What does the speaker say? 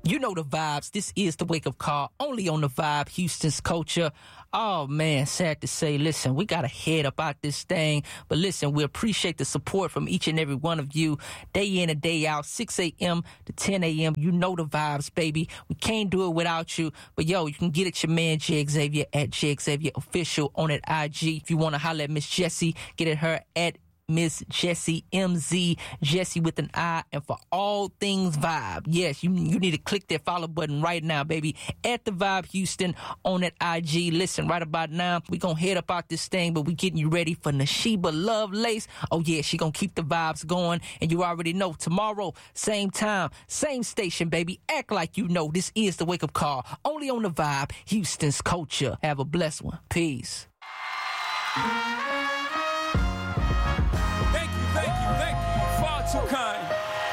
You know the vibes. This is the Wake Up Call, only on the Vibe, Houston's culture. Oh, man, sad to say, listen, we got to head up out this thing. But listen, we appreciate the support from each and every one of you, day in and day out, 6 a.m. to 10 a.m. You know the vibes, baby. We can't do it without you. But, yo, you can get at your man, J. Xavier, at J. Xavier Official on at IG. If you want to holler at Miss Jessie, get at her at Miss Jessie MZ, Jessie with an I. And for all things Vibe, yes, you need to click that follow button right now, baby, at the Vibe Houston on that IG. Listen, right about now, we gonna head up out this thing, but we getting you ready for Nashiba Lovelace. Oh yeah, she gonna keep the vibes going, and you already know, tomorrow, same time, same station, baby. Act like you know. This is the Wake Up Call, only on the Vibe, Houston's culture. Have a blessed one. Peace. Thank you. Far too kind.